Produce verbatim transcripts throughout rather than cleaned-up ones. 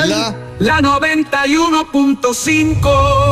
La, la noventa y uno punto cinco.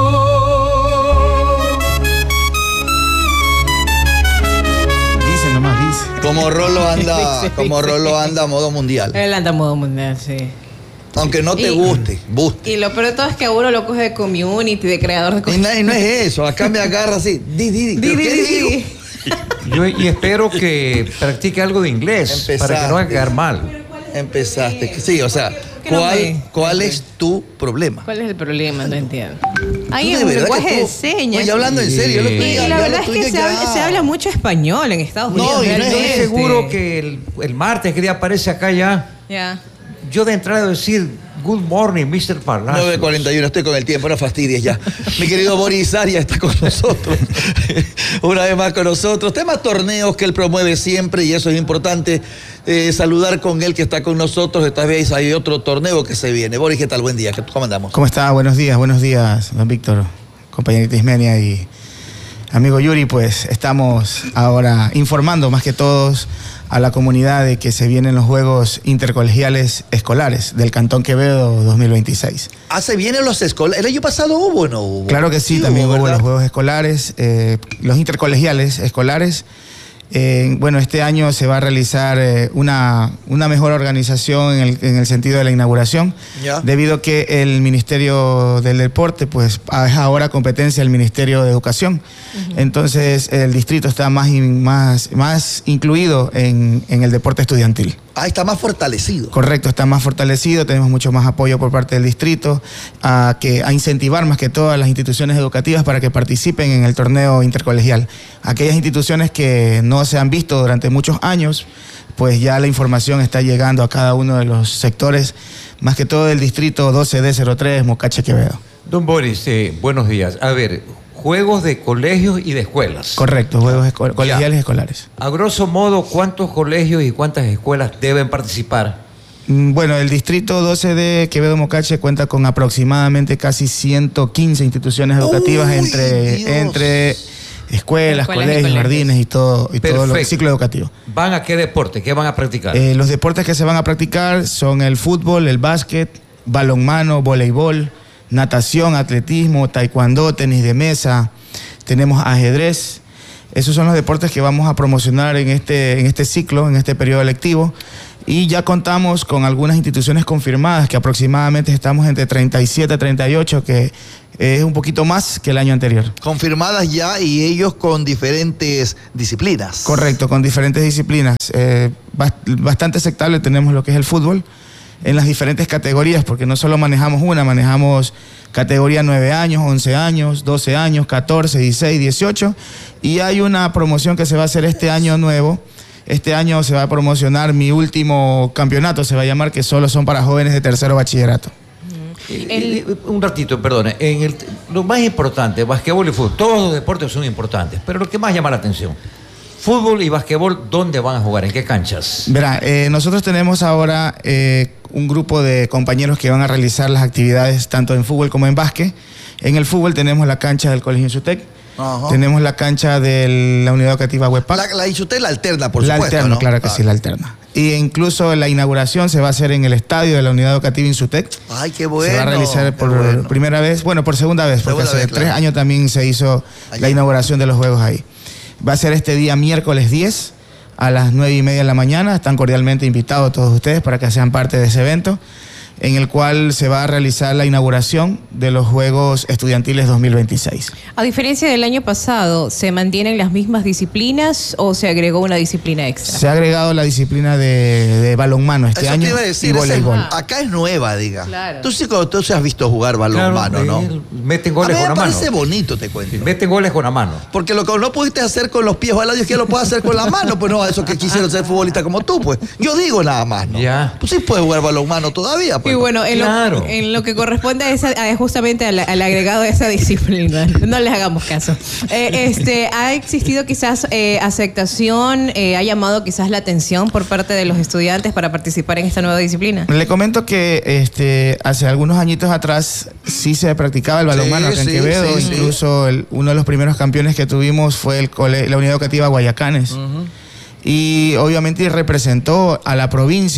Dice nomás, dice. Como Rolo anda, como Rolo anda a modo mundial. Él anda a modo mundial, sí. Aunque no te Y- guste, guste. Y lo peor de todo es que a uno lo coge de community, de creador de Y contenido. no, y no es eso, acá me agarra así. Di, di, di. Di, ¿Pero di, qué di, digo? di. Yo, y espero que practique algo de inglés Empezaste. para que no haga quedar mal. Empezaste. Sí, o sea, ¿Qué no ¿cuál, me- cuál es tu problema? ¿Cuál es el problema? No entiendo. Ahí Tú es de un verdad lenguaje que de tú- señas. Oye, hablando en serio, yo lo Sí. estoy Y ya la lo verdad es tuyo que se ya. habla, se habla mucho español en Estados No, Unidos. y no es Estoy realmente. seguro que el, el martes que día aparece acá ya, Ya. yo de entrada decir good morning, mister Palacios. nueve cuarenta y uno, estoy con el tiempo, no fastidies ya. Mi querido Boris Arias está con nosotros. Una vez más con nosotros. Temas torneos que él promueve siempre y eso es importante. Eh, saludar con él que está con nosotros. Esta vez hay otro torneo que se viene. Boris, ¿qué tal? Buen día. ¿Cómo andamos? ¿Cómo está? Buenos días, buenos días, don Víctor, compañerita Ismenia y amigo Yuri. Pues estamos ahora informando más que todos a la comunidad de que se vienen los Juegos Intercolegiales Escolares del Cantón Quevedo dos mil veintiséis. Ah, se vienen los escolares. ¿El año pasado hubo o no hubo? Claro que sí, también hubo, ¿verdad? los Juegos Escolares, eh, los intercolegiales escolares. Eh, bueno, este año se va a realizar eh, una, una mejor organización en el, en el sentido de la inauguración, Ya. debido a que el Ministerio del Deporte pues es ahora competencia del Ministerio de Educación. Uh-huh. Entonces el distrito está más, in, más, más incluido en, en el deporte estudiantil. Ah, está más fortalecido. Correcto, está más fortalecido, tenemos mucho más apoyo por parte del distrito a, que, a incentivar más que todas las instituciones educativas para que participen en el torneo intercolegial. Aquellas instituciones que no se han visto durante muchos años, pues ya la información está llegando a cada uno de los sectores, más que todo del distrito doce D cero tres, Mocache, Quevedo. Don Boris, eh, buenos días. A ver, juegos de colegios y de escuelas. Correcto, juegos esco- colegiales y escolares. A grosso modo, ¿cuántos colegios y cuántas escuelas deben participar? Mm, Bueno, el distrito doce de Quevedo Mocache cuenta con aproximadamente casi ciento quince instituciones educativas Uy, entre, Dios. entre escuelas, Escuelas y colegios, colegios. jardines y todo, y todo el Perfecto. ciclo educativo. ¿Van a qué deporte? ¿Qué van a practicar? Eh, los deportes que se van a practicar son el fútbol, el básquet, balonmano, voleibol, natación, atletismo, taekwondo, tenis de mesa, tenemos ajedrez. Esos son los deportes que vamos a promocionar en este, en este ciclo, en este periodo lectivo. Y ya contamos con algunas instituciones confirmadas, que aproximadamente estamos entre treinta y siete, treinta y ocho, que es un poquito más que el año anterior. Confirmadas ya y ellos con diferentes disciplinas. Correcto, con diferentes disciplinas. Eh, bast- bastante aceptable tenemos lo que es el fútbol en las diferentes categorías, porque no solo manejamos una, manejamos categoría nueve años, once años, doce años, catorce, dieciséis, dieciocho, y hay una promoción que se va a hacer este año nuevo. Este año se va a promocionar mi último campeonato, se va a llamar, que solo son para jóvenes de tercero bachillerato. Eh, el- eh, un ratito, perdone. En el, lo más importante, basquetbol y fútbol, todos los deportes son importantes, pero lo que más llama la atención, fútbol y basquetbol, ¿dónde van a jugar? ¿En qué canchas? Verá, eh, nosotros tenemos ahora eh, un grupo de compañeros que van a realizar las actividades tanto en fútbol como en básquet. En el fútbol tenemos la cancha del Colegio Insutec, Ajá. tenemos la cancha de la Unidad Educativa Huepac. La, la Insutel la alterna, por la supuesto, alterna, ¿no? claro que Ah. sí, la alterna. Y incluso la inauguración se va a hacer en el estadio de la Unidad Educativa Insutec. Ay, qué bueno. Se va a realizar qué por bueno. primera vez, bueno, por segunda vez, porque Segunda hace vez, tres claro. años también se hizo Allí. la inauguración de los Juegos ahí. Va a ser este día miércoles diez a las nueve y media de la mañana. Están cordialmente invitados todos ustedes para que sean parte de ese evento, en el cual se va a realizar la inauguración de los Juegos Estudiantiles dos mil veintiséis. A diferencia del año pasado, ¿se mantienen las mismas disciplinas o se agregó una disciplina extra? Se ha agregado la disciplina de, de balonmano este Eso año te iba a decir, y esa- voleibol. acá es nueva, diga. Claro. Tú sí, cuando tú sí has visto jugar balonmano, Claro, ¿no? eh, meten A goles mí con me la mano. parece bonito, te cuento. Meten goles con la mano. Porque lo que no pudiste hacer con los pies o al lado, es que lo puedes hacer con la mano, pues no, eso que quisieron ser futbolistas como tú, pues. Yo digo nada más, ¿no? Ya. Pues sí puedes jugar balonmano todavía, pues. Y bueno, en, Claro. lo, en lo que corresponde a esa, a justamente al, al agregado de esa disciplina, no les hagamos caso. Eh, este, ¿Ha existido quizás eh, aceptación, eh, ha llamado quizás la atención por parte de los estudiantes para participar en esta nueva disciplina? Le comento que este, hace algunos añitos atrás sí se practicaba el balonmano Sí, acá en sí, Quevedo. sí, sí. Incluso el- uno de los primeros campeones que tuvimos fue el cole- la Unidad Educativa Guayacanes. Y obviamente representó a la provincia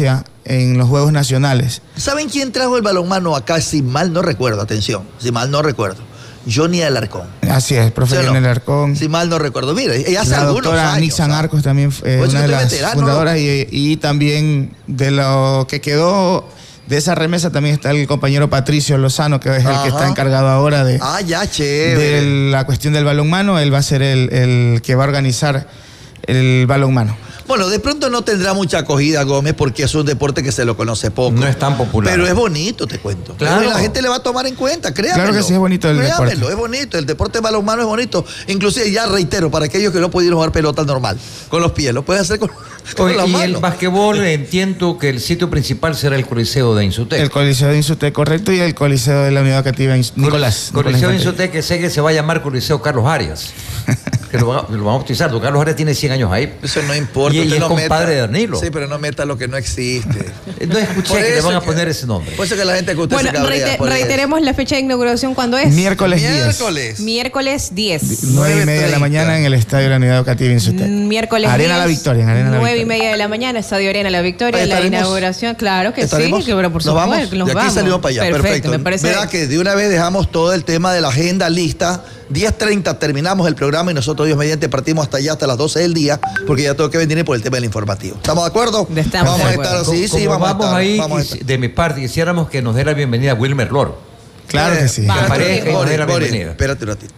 en los Juegos Nacionales. ¿Saben quién trajo el balonmano acá? Si mal no recuerdo, atención, si mal no recuerdo. Johnny Alarcón. Así es, profe ¿Sí o no? Johnny Alarcón. Si mal no recuerdo. Mira, ella hace La algunos doctora años. Nixan ¿ah? Arcos también, eh, Pues una de yo las estoy veterano, fundadoras, y, y también de lo que quedó de esa remesa también está el compañero Patricio Lozano, que es Ajá. el que está encargado ahora de, Ah, ya, chévere. de la cuestión del balonmano. Él va a ser el, el que va a organizar el balonmano. Bueno, de pronto no tendrá mucha acogida, Gómez, porque es un deporte que se lo conoce poco. No es tan popular. Pero es bonito, te cuento. Claro. La gente le va a tomar en cuenta, créamelo. Claro que sí, es bonito el Créamelo, deporte. es bonito. El deporte balonmano es bonito. Inclusive, ya reitero, para aquellos que no pudieron jugar pelota normal, con los pies, lo puedes hacer con, con Oye, las y manos. el basquetbol, entiendo que el sitio principal será el Coliseo de Insutec. El Coliseo de Insutec, correcto, y el Coliseo de la Unidad Educativa Ins- Nicolás. Coliseo de Nicolás Insutec, que sé que se va a llamar Coliseo Carlos Arias. Que lo, va- lo van a bautizar. Don Carlos Arias tiene cien años ahí. Eso no importa. Y, y usted es no compadre meta- de Danilo. Sí, pero no meta lo que no existe. No escuché Por que le eso van a que- poner ese nombre. Por eso que la gente que usted Bueno, se cabrea. reite- por eso. reiteremos la fecha de inauguración, ¿cuándo es? Miércoles diez. Miércoles. Miércoles diez. nueve y media de la mañana en el Estadio de la Unidad Educativa Insutec. Miércoles Arena La diez, Victoria, en Arena La nueve y Victoria. media de la mañana, Estadio Arena La Victoria, Ahí la estaremos. inauguración, claro que ¿Estaremos? sí, que, pero por ¿Nos supuesto, vamos? nos de aquí vamos. salimos para allá, perfecto. Perfecto, me parece. Verá que de una vez dejamos todo el tema de la agenda lista. diez treinta terminamos el programa y nosotros, Dios mediante, partimos hasta allá, hasta las doce del día, porque ya tengo que venir por el tema del informativo. ¿Estamos de acuerdo? Estamos vamos de a acuerdo. estar, sí, Como sí, vamos, vamos a estar. ahí, vamos a quisi- estar. de mi parte, quisiéramos que nos dé la bienvenida a Wilmer Loro. Claro que sí. Eh, espérate, Aparezca y nos dé la Boris, Boris, bienvenida. espérate un ratito.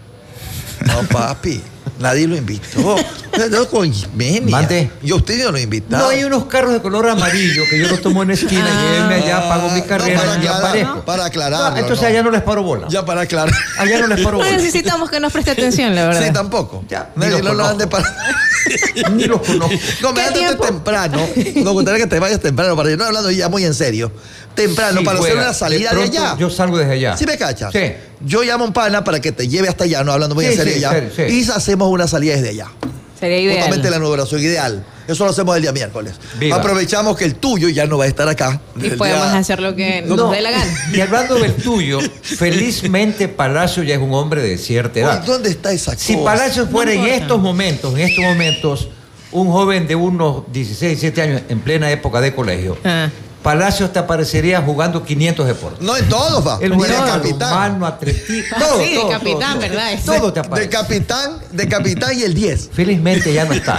No, papi, nadie lo invitó. No, con Menia. Mande. Yo a usted no lo invitó. No, hay unos carros de color amarillo que yo los tomo en la esquina, Ah. llévenme allá, pago mi No, carrera para y aclarar, aparezco. para aclararlo, No, entonces no. allá no les paro bola. Ya para aclarar. Allá no les paro No bola. necesitamos que nos preste atención, la verdad. Sí, tampoco. Ya, ni Nadie los lo lo conozco. ande para. Ni los conozco. No, me ¿Qué ándate tiempo? temprano. Me gustaría que te vayas temprano para ir. No hablando ya muy en serio. Temprano Sí, para hacer juega. una salida de, pronto allá. Yo salgo desde allá. ¿Sí me cachas? Sí. Yo llamo a un pana para que te lleve hasta allá, no hablando muy Sí, en serio sí, ya. serio, sí. Y hacemos una salida desde allá. Sería ideal. Justamente la inauguración ideal. Eso lo hacemos el día miércoles. Viva. Aprovechamos que el tuyo ya no va a estar acá. Y El podemos día- hacer lo que No, nos dé la gana. Y hablando del tuyo, felizmente Palacio ya es un hombre de cierta edad. Uy, ¿dónde está esa Si cosa? Palacio fuera No en importa. estos momentos, en estos momentos, un joven de unos dieciséis, diecisiete años en plena época de colegio, Ah. Palacio te aparecería jugando quinientos deportes. No en todos, va. El Ni de juego capitán. balonmano, atletismo, Ah, todo, sí, de todo, capitán, todo, ¿verdad? todo. Todo te De aparece. capitán, de capitán y el diez. Felizmente ya no está.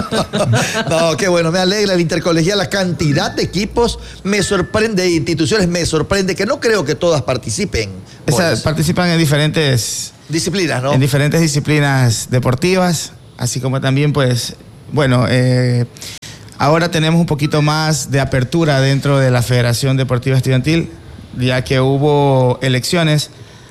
No, qué bueno, me alegra el intercolegial, la cantidad de equipos me sorprende, de instituciones me sorprende, que no creo que todas participen. Esa- Boris. participan en diferentes, Disciplinas, ¿no? en diferentes disciplinas deportivas, así como también, pues, bueno, eh, ahora tenemos un poquito más de apertura dentro de la Federación Deportiva Estudiantil, ya que hubo elecciones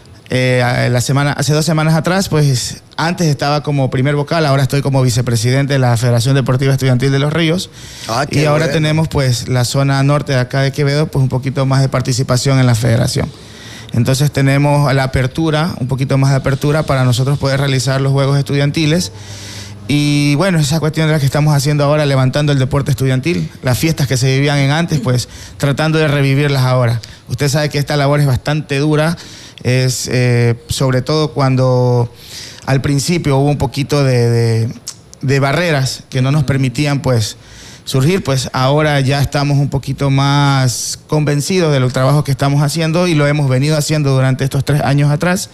eh, la semana, hace dos semanas atrás, pues antes estaba como primer vocal, ahora estoy como vicepresidente de la Federación Deportiva Estudiantil de Los Ríos. Ah, qué y ahora bueno. tenemos pues la zona norte de acá de Quevedo, pues un poquito más de participación en la federación. Entonces tenemos la apertura, un poquito más de apertura para nosotros poder realizar los juegos estudiantiles. Y bueno, esa cuestión de la que estamos haciendo ahora, levantando el deporte estudiantil, las fiestas que se vivían en antes, pues tratando de revivirlas ahora. Usted sabe que esta labor es bastante dura, es eh, sobre todo cuando al principio hubo un poquito de, de, de barreras que no nos permitían pues surgir, pues ahora ya estamos un poquito más convencidos de los trabajos que estamos haciendo y lo hemos venido haciendo durante estos tres años atrás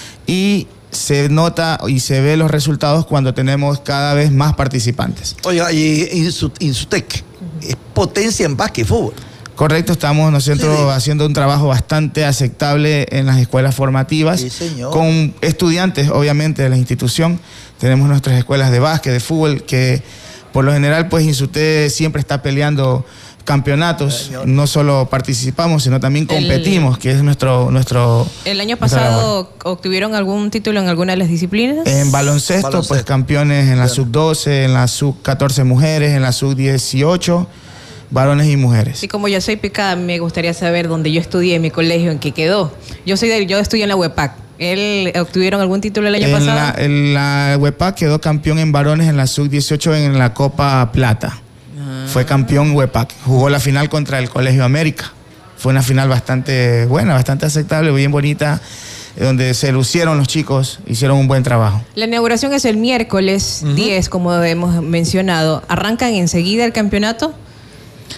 y se nota y se ve los resultados cuando tenemos cada vez más participantes. Oiga, y Insu- Insutec es potencia en básquet y fútbol. Correcto, estamos nosotros Sí. haciendo un trabajo bastante aceptable en las escuelas formativas, Sí, señor. con estudiantes, obviamente, de la institución. Tenemos nuestras escuelas de básquet, de fútbol, que por lo general, pues, Insutec siempre está peleando campeonatos. Señor. No solo participamos, sino también El- competimos, que es nuestro... nuestro ¿El año nuestra labor. pasado obtuvieron algún título en alguna de las disciplinas? En baloncesto, Baloncesto. pues campeones en la Bien. sub doce, en la sub catorce mujeres, en la sub dieciocho, varones y mujeres. Y como yo soy picada, me gustaría saber dónde yo estudié, mi colegio, en qué quedó. Yo soy de, yo estudié en la UEPAC. ¿Él obtuvieron algún título el año En pasado? la, en la UEPAC quedó campeón en varones en la sub dieciocho en la Copa Plata. Ah. Fue campeón UEPAC. Jugó la final contra el Colegio América. Fue una final bastante buena, bastante aceptable, bien bonita, eh, donde se lucieron los chicos, hicieron un buen trabajo. La inauguración es el miércoles diez, como hemos mencionado. ¿Arrancan enseguida el campeonato?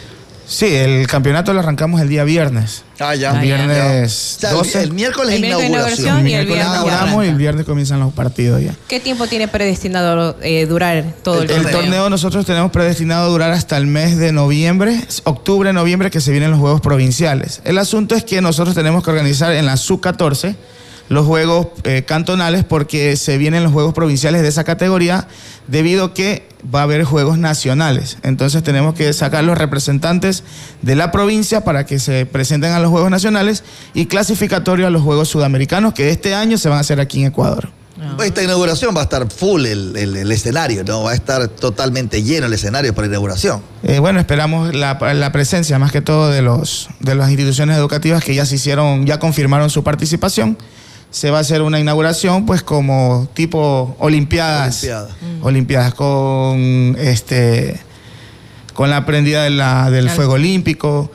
Sí, el campeonato lo arrancamos el día viernes. Ah, ya. El Ah, viernes O sea, el- doce. el miércoles El miércoles inauguración. inauguración El y el miércoles viernes ya inauguramos y el arranca. viernes comienzan los partidos ya. ¿Qué tiempo tiene predestinado eh, durar todo el, El El torneo? torneo nosotros tenemos predestinado a durar hasta el mes de noviembre, octubre, noviembre, que se vienen los Juegos Provinciales. El asunto es que nosotros tenemos que organizar en la sub catorce los Juegos eh, cantonales porque se vienen los Juegos Provinciales de esa categoría debido a que va a haber Juegos Nacionales. Entonces tenemos que sacar los representantes de la provincia para que se presenten a los Juegos Nacionales y clasificatorio a los Juegos Sudamericanos que este año se van a hacer aquí en Ecuador. Esta inauguración va a estar full el, el- el escenario, ¿no? Va a estar totalmente lleno el escenario para inauguración. Eh, bueno, esperamos la, la presencia más que todo de los de las instituciones educativas que ya se hicieron, ya confirmaron su participación. Se va a hacer una inauguración, pues como tipo olimpiadas, Olimpiada. olimpiadas con este con la prendida de la, del Claro. fuego olímpico,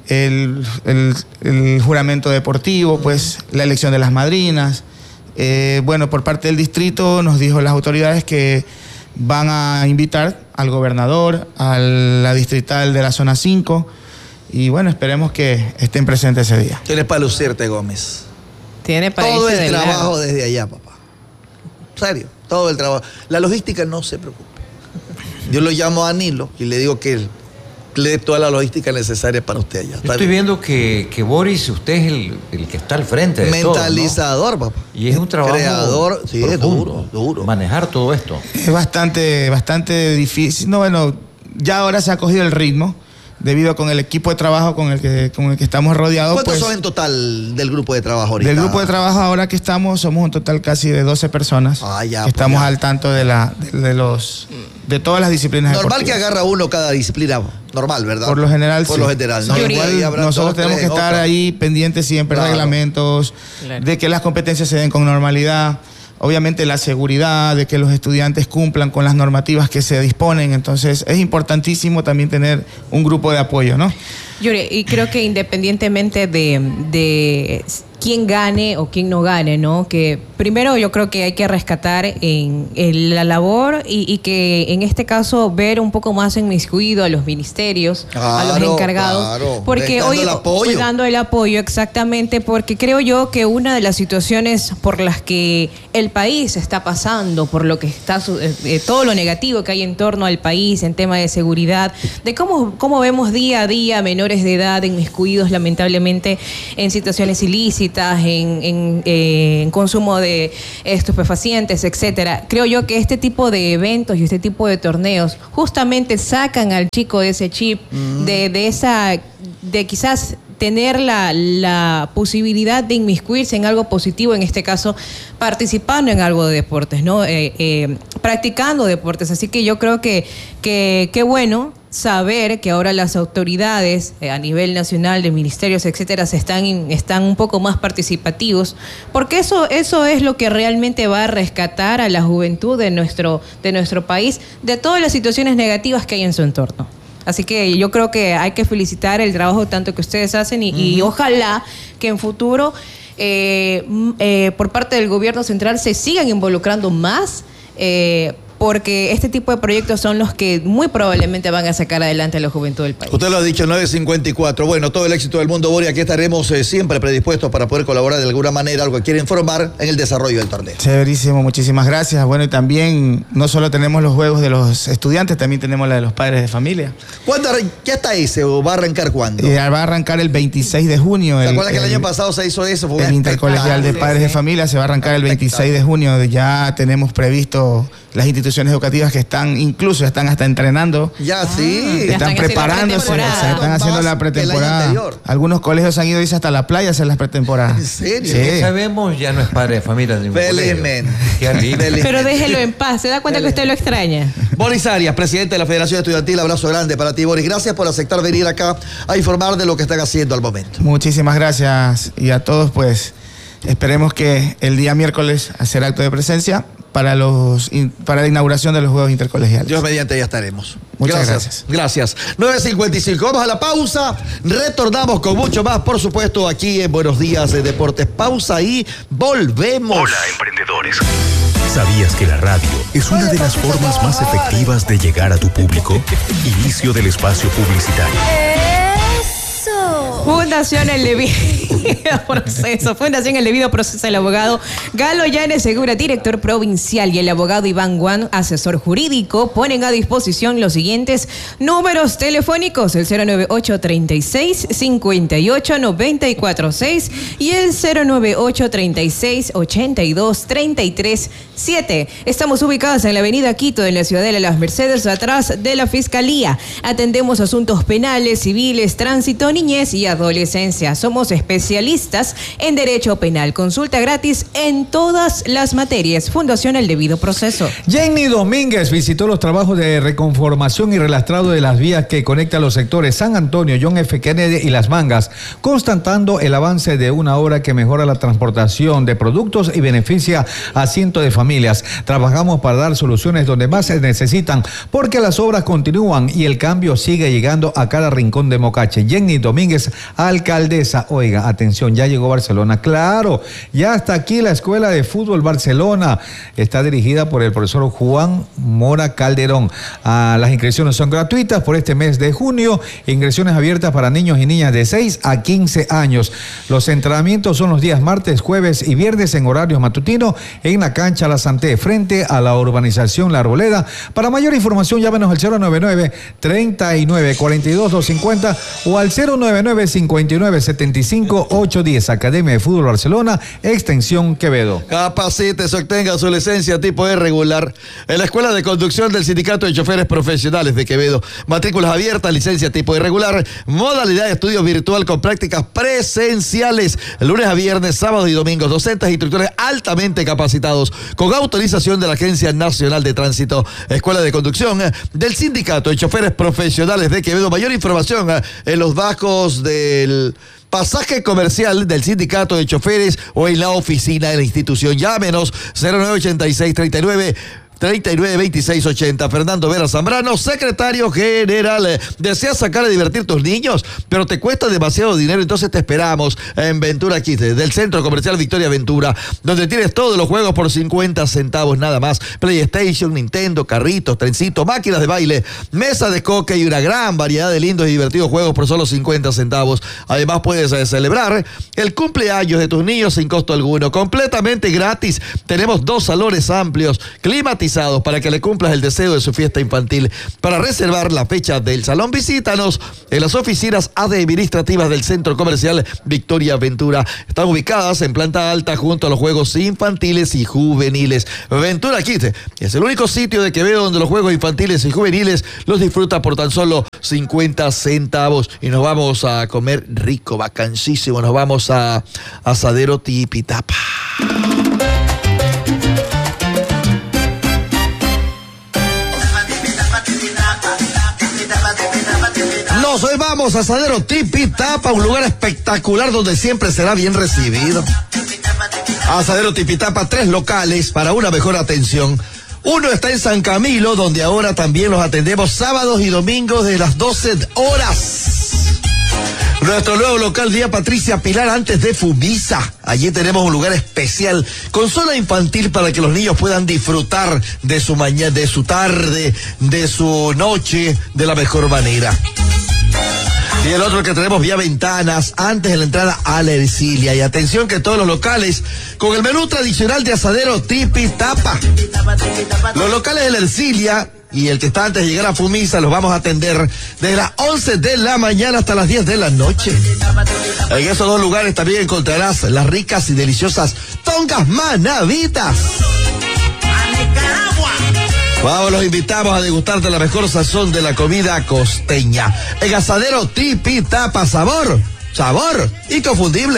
el, el- el juramento deportivo, pues la elección de las madrinas. Eh, bueno, por parte del distrito nos dijo las autoridades que van a invitar al gobernador, a la distrital de la zona cinco y bueno, esperemos que estén presentes ese día. Tienes para lucirte, Gómez. Tiene para Todo irse el de trabajo largo. desde allá, papá. Serio, todo el trabajo. La logística no se preocupe. Yo lo llamo a Nilo y le digo que él le dé toda la logística necesaria para usted allá. Está Estoy bien. viendo que, que Boris, usted es el, el que está al frente de todo, ¿no? Mentalizador, papá. Y es un trabajo Creador, sí, es profundo, duro, duro. manejar todo esto. Es bastante, bastante difícil. No, bueno, ya ahora se ha cogido el ritmo debido a con el equipo de trabajo con el que, con el que estamos rodeados. ¿Cuántos Pues, son en total del grupo de trabajo ahorita? del grupo de trabajo ahora que estamos, somos un total casi de doce personas. Ah, ya, que pues estamos ya. al tanto de, la, de, de los, de todas las disciplinas Normal que deportivas. agarra uno cada disciplina. Normal, ¿verdad? Por lo general, Por sí. lo general, ¿no? Sí, Igual igual ahí habrá nosotros dos, tenemos tres, que estar otra. ahí pendientes siempre, Claro. reglamentos, Claro. de que las competencias se den con normalidad. Obviamente la seguridad, de que los estudiantes cumplan con las normativas que se disponen. Entonces es importantísimo también tener un grupo de apoyo, ¿no? Yuri, y creo que independientemente de, de quién gane o quién no gane, ¿no? Que primero yo creo que hay que rescatar en, en la labor y, y que en este caso ver un poco más inmiscuido a los ministerios, a los Claro, encargados. claro. Porque Dando hoy el apoyo. dando el apoyo exactamente, porque creo yo que una de las situaciones por las que el país está pasando, por lo que está su- eh, eh, todo lo negativo que hay en torno al país en tema de seguridad, de cómo, cómo vemos día a día menores de edad inmiscuidos lamentablemente en situaciones ilícitas, en, en, eh, en consumo de estupefacientes, etcétera. Creo yo que este tipo de eventos y este tipo de torneos justamente sacan al chico de ese chip, de, de esa, de quizás tener la, la posibilidad de inmiscuirse en algo positivo, en este caso participando en algo de deportes, ¿no? Eh, eh, practicando deportes. Así que yo creo que que qué bueno saber que ahora las autoridades eh, a nivel nacional de ministerios, etcétera, se están, in- están un poco más participativos, porque eso, eso es lo que realmente va a rescatar a la juventud de nuestro, de nuestro país de todas las situaciones negativas que hay en su entorno. Así que yo creo que hay que felicitar el trabajo tanto que ustedes hacen y, y ojalá que en futuro eh, m- eh, por parte del gobierno central se sigan involucrando más, eh, porque este tipo de proyectos son los que muy probablemente van a sacar adelante a la juventud del país. Usted lo ha dicho, nueve cincuenta y cuatro. Bueno, todo el éxito del mundo, Bori. Aquí estaremos eh, siempre predispuestos para poder colaborar de alguna manera, algo que quiera informar en el desarrollo del torneo. Chéverísimo, muchísimas gracias. Bueno, y también no solo tenemos los juegos de los estudiantes, también tenemos la de los padres de familia. ¿Cuándo arran- ¿Ya está ese o va a arrancar cuándo? Eh, va a arrancar el veintiséis de junio. ¿Se el- acuerdan que el el- año pasado se hizo eso? Fue un El intercolegial de espectáculo. padres de familia se va a arrancar el veintiséis de junio. Ya tenemos previsto las instituciones educativas que están, incluso están hasta entrenando. Ya, sí. Ya Están están haciendo preparándose, pretemporada. se están haciendo Más la que el año pretemporada. anterior. Algunos colegios han ido dice, hasta la playa a hacer las pretemporadas. ¿En serio? Sí. Que sabemos, ya no es padre de familia. ni Felizmente. colegio. Qué alivio. Felizmente. Pero déjelo en paz, ¿se da cuenta que usted lo extraña? Boris Arias, presidente de la Federación Estudiantil, abrazo grande para ti, Boris. Gracias por aceptar venir acá a informar de lo que están haciendo al momento. Muchísimas gracias y a todos, pues esperemos que el día miércoles hacer acto de presencia para los in- para la inauguración de los Juegos Intercolegiales. Dios mediante, ya estaremos. Muchas Gracias. Gracias. nueve cincuenta y cinco. Vamos a la pausa. Retornamos con mucho más, por supuesto, aquí en Buenos Días de Deportes. Pausa y volvemos. Hola, emprendedores. ¿Sabías que la radio es una de las formas más efectivas de llegar a tu público? Inicio del espacio publicitario. Proceso. Fundación El Debido Proceso. Fundación El Debido Proceso. El abogado Galo Llanes Segura, director provincial, y el abogado Iván Guan, asesor jurídico, ponen a disposición los siguientes números telefónicos: el cero nueve ocho, treinta y seis, cincuenta y ocho, noventa y cuatro seis y el cero nueve ocho, treinta y seis, ochenta y dos, treinta y tres siete. Estamos ubicados en la avenida Quito, en la Ciudadela de Las Mercedes, atrás de la Fiscalía. Atendemos asuntos penales, civiles, tránsito, niñez y adolescencia. Somos especialistas en derecho penal. Consulta gratis en todas las materias. Fundación El Debido Proceso. Jenny Domínguez visitó los trabajos de reconformación y relastrado de las vías que conectan los sectores San Antonio, John F. Kennedy y Las Mangas, constatando el avance de una obra que mejora la transportación de productos y beneficia a cientos de familias. Trabajamos para dar soluciones donde más se necesitan, porque las obras continúan y el cambio sigue llegando a cada rincón de Mocache. Jenny Domínguez, alcaldesa. Oiga, atención, ya llegó Barcelona. Claro, ya está aquí la Escuela de Fútbol Barcelona. Está dirigida por el profesor Juan Mora Calderón. Ah, las inscripciones son gratuitas por este mes de junio. Inscripciones abiertas para niños y niñas de seis a quince años. Los entrenamientos son los días martes, jueves y viernes en horarios matutinos en la cancha La Santé, frente a la urbanización La Arboleda. Para mayor información, llámenos al cero noventa y nueve, treinta y nueve, cuarenta y dos, doscientos cincuenta o al cero noventa y nueve, cincuenta y nueve, setenta y cinco, ochocientos diez. Academia de Fútbol Barcelona, extensión Quevedo. Capacítese, obtenga su licencia tipo E regular en la Escuela de Conducción del Sindicato de Choferes Profesionales de Quevedo. Matrículas abiertas, licencia tipo E regular, modalidad de estudio virtual con prácticas presenciales, lunes a viernes, sábados y domingos. Docentes e instructores altamente capacitados con autorización de la Agencia Nacional de Tránsito. Escuela de Conducción del Sindicato de Choferes Profesionales de Quevedo. Mayor información en los bajos del pasaje comercial del Sindicato de Choferes o en la oficina de la institución. Llámenos cero nueve ochenta y seis, treinta y nueve, treinta y nueve, veintiséis, ochenta. Fernando Vera Zambrano, secretario general. ¿Deseas sacar a divertir tus niños, pero te cuesta demasiado dinero? Entonces te esperamos en Ventura Kids, del Centro Comercial Victoria Ventura, donde tienes todos los juegos por cincuenta centavos nada más. PlayStation, Nintendo, carritos, trencitos, máquinas de baile, mesa de coque y una gran variedad de lindos y divertidos juegos por solo cincuenta centavos. Además puedes eh, celebrar el cumpleaños de tus niños sin costo alguno, completamente gratis. Tenemos dos salones amplios, climatizados, para que le cumplas el deseo de su fiesta infantil. Para reservar la fecha del salón, visítanos en las oficinas administrativas del Centro Comercial Victoria Ventura. Están ubicadas en planta alta junto a los juegos infantiles y juveniles. Ventura Kids es el único sitio de Quevedo donde los juegos infantiles y juveniles los disfruta por tan solo cincuenta centavos. Y nos vamos a comer rico, vacancísimo. Nos vamos a Asadero Tipitapa. Nos vamos a Asadero Tipitapa, un lugar espectacular donde siempre será bien recibido. Asadero Tipitapa, tres locales para una mejor atención. Uno está en San Camilo, donde ahora también los atendemos sábados y domingos de las doce horas. Nuestro nuevo local, Vía Patricia Pilar, antes de Fumisa. Allí tenemos un lugar especial con zona infantil para que los niños puedan disfrutar de su mañana, de su tarde, de su noche de la mejor manera. Y el otro que tenemos, Vía Ventanas, antes de la entrada a la Ercilia. Y atención que todos los locales con el menú tradicional de Asadero Tipitapa. Los locales de la Ercilia y el que está antes de llegar a Fumisa los vamos a atender desde las once de la mañana hasta las diez de la noche. En esos dos lugares también encontrarás las ricas y deliciosas tongas manavitas. Vamos, los invitamos a degustar de la mejor sazón de la comida costeña. En Asadero Tipitapa, sabor, sabor inconfundible.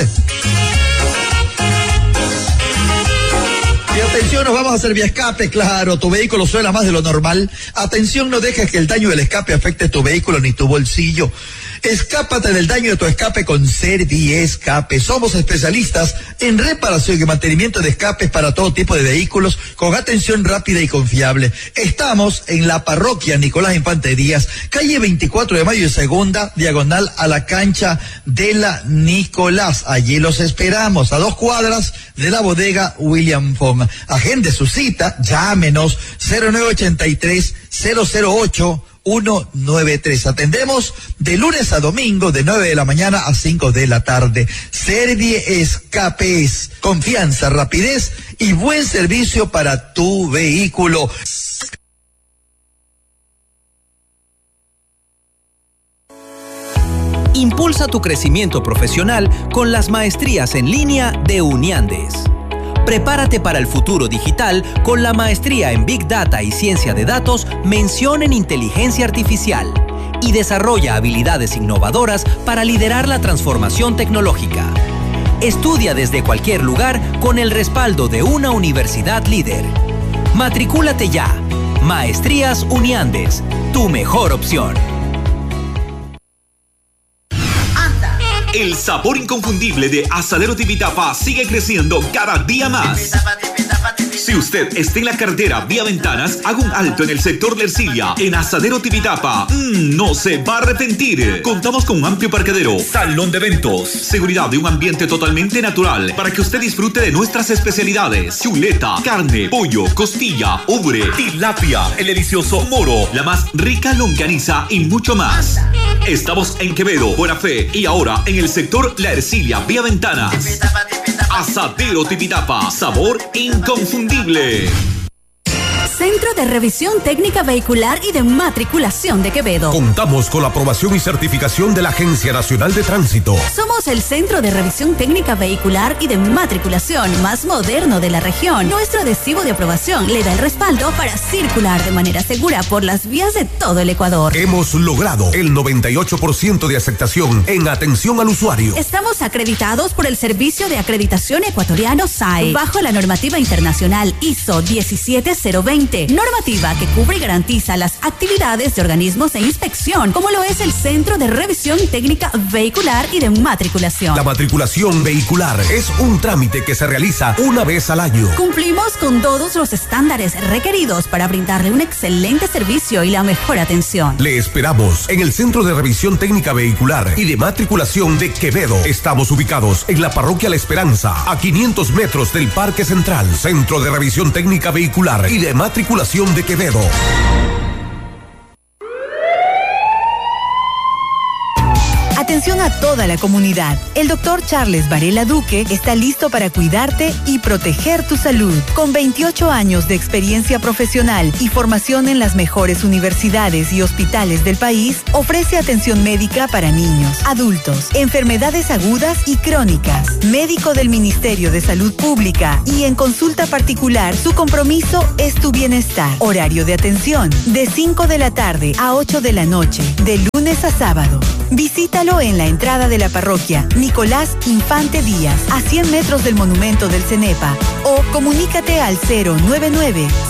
Y atención, nos vamos a hacer vía escape, claro, tu vehículo suena más de lo normal. Atención, no dejes que el daño del escape afecte tu vehículo ni tu bolsillo. Escápate del daño de tu escape con Serviescape. Somos especialistas en reparación y mantenimiento de escapes para todo tipo de vehículos con atención rápida y confiable. Estamos en la parroquia Nicolás Infante Díaz, calle veinticuatro de mayo y segunda, diagonal a la cancha de la Nicolás. Allí los esperamos, a dos cuadras de la bodega William Fong. Agende su cita, llámenos cero nueve ochenta y tres, cero cero ocho, uno nueve tres. Atendemos de lunes a domingo de nueve de la mañana a cinco de la tarde. Servie Escapes, confianza, rapidez y buen servicio para tu vehículo. Impulsa tu crecimiento profesional con las maestrías en línea de Uniandes. Prepárate para el futuro digital con la maestría en Big Data y Ciencia de Datos, mención en Inteligencia Artificial, y desarrolla habilidades innovadoras para liderar la transformación tecnológica. Estudia desde cualquier lugar con el respaldo de una universidad líder. Matricúlate ya. Maestrías Uniandes, tu mejor opción. El sabor inconfundible de Asadero Tipitapa sigue creciendo cada día más. Si usted está en la carretera vía Ventanas, haga un alto en el sector de Ercilia, en Asadero Tipitapa. Mm, no se va a arrepentir. Contamos con un amplio parqueadero, salón de eventos, seguridad y un ambiente totalmente natural para que usted disfrute de nuestras especialidades: chuleta, carne, pollo, costilla, ubre, tilapia, el delicioso moro, la más rica longaniza y mucho más. Estamos en Quevedo, Buena Fe y ahora en el sector La Ercilia, vía Ventanas. Asadero Tipitapa, sabor inconfundible. Centro de Revisión Técnica Vehicular y de Matriculación de Quevedo. Contamos con la aprobación y certificación de la Agencia Nacional de Tránsito. Somos el Centro de Revisión Técnica Vehicular y de Matriculación más moderno de la región. Nuestro adhesivo de aprobación le da el respaldo para circular de manera segura por las vías de todo el Ecuador. Hemos logrado el noventa y ocho por ciento de aceptación en atención al usuario. Estamos acreditados por el Servicio de Acreditación Ecuatoriano S A E, bajo la normativa internacional I S O diecisiete cero veinte. Normativa que cubre y garantiza las actividades de organismos de inspección, como lo es el Centro de Revisión Técnica Vehicular y de Matriculación. La matriculación vehicular es un trámite que se realiza una vez al año. Cumplimos con todos los estándares requeridos para brindarle un excelente servicio y la mejor atención. Le esperamos en el Centro de Revisión Técnica Vehicular y de Matriculación de Quevedo. Estamos ubicados en la Parroquia La Esperanza, a quinientos metros del Parque Central. Centro de Revisión Técnica Vehicular y de Matriculación de Quevedo. Atención a toda la comunidad. El doctor Charles Varela Duque está listo para cuidarte y proteger tu salud. Con veintiocho años de experiencia profesional y formación en las mejores universidades y hospitales del país, ofrece atención médica para niños, adultos, enfermedades agudas y crónicas. Médico del Ministerio de Salud Pública y en consulta particular, su compromiso es tu bienestar. Horario de atención de cinco de la tarde a ocho de la noche, de lunes a sábado. Visítalo en la entrada de la parroquia Nicolás Infante Díaz, a cien metros del monumento del Cenepa, o comunícate al cero nueve nueve